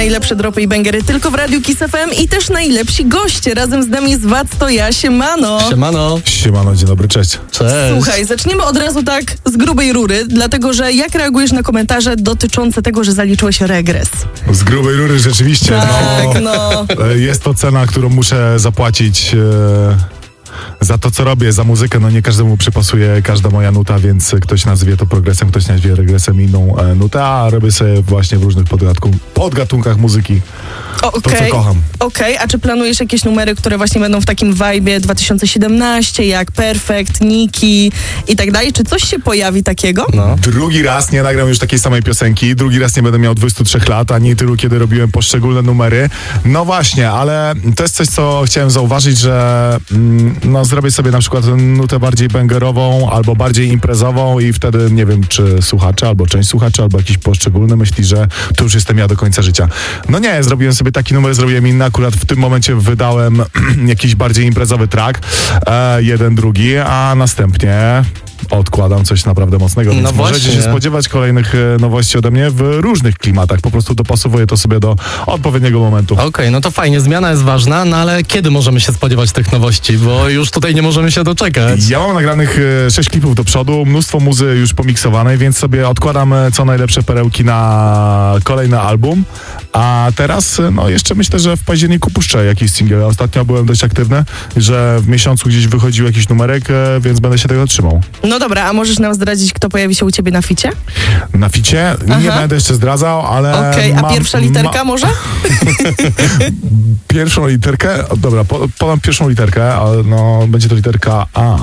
Najlepsze dropy i bangery tylko w Radiu Kiss FM i też najlepsi goście. Razem z nami z Wac to ja, siemano. Siemano. Siemano, dzień dobry, cześć. Cześć. Słuchaj, zaczniemy od razu tak z grubej rury, dlatego że jak reagujesz na komentarze dotyczące tego, że zaliczyłeś regres? Z grubej rury rzeczywiście. Tak, no. Jest to cena, którą muszę zapłacić za to, co robię, za muzykę. No nie każdemu przypasuje każda moja nuta, więc ktoś nazwie to progresem, ktoś nazwie regresem inną nutę, a robię sobie właśnie w różnych podgatunkach muzyki to, co kocham. Okej, a czy planujesz jakieś numery, które właśnie będą w takim vibe'ie 2017, jak Perfect, Niki i tak dalej? Czy coś się pojawi takiego? No. Drugi raz nie nagram już takiej samej piosenki, drugi raz nie będę miał 23 lat, ani tylu, kiedy robiłem poszczególne numery. No właśnie, ale to jest coś, co chciałem zauważyć, że zrobię sobie na przykład nutę bardziej bangerową albo bardziej imprezową i wtedy nie wiem, czy słuchacze, albo część słuchaczy, albo jakiś poszczególny myśli, że to już jestem ja do końca życia. No nie, zrobiłem sobie taki numer, zrobiłem inny, akurat w tym momencie wydałem jakiś bardziej imprezowy track, jeden, drugi, a następnie odkładam coś naprawdę mocnego, więc możecie się spodziewać kolejnych nowości ode mnie w różnych klimatach. Po prostu dopasowuję to sobie do odpowiedniego momentu. Okej, no to fajnie, zmiana jest ważna, no ale kiedy możemy się spodziewać tych nowości? Bo już tutaj nie możemy się doczekać. Ja mam nagranych 6 klipów do przodu, mnóstwo muzy już pomiksowanej, więc sobie odkładam co najlepsze perełki na kolejny album. A teraz, jeszcze myślę, że w październiku puszczę jakiś singiel. Ostatnio byłem dość aktywny, że w miesiącu gdzieś wychodził jakiś numerek, więc będę się tego trzymał. No dobra, a możesz nam zdradzić, kto pojawi się u ciebie na ficie? Na ficie? Nie będę jeszcze zdradzał, ale... Okej, a pierwsza literka może? Pierwszą literkę? Dobra, podam pierwszą literkę, ale będzie to literka A.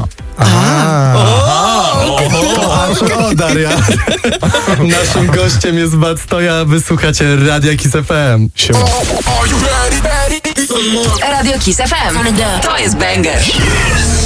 O, Daria. Naszym gościem jest Wac to ja, wysłuchacie Radia Kiss FM. Siema. Radio Kiss FM. To jest banger.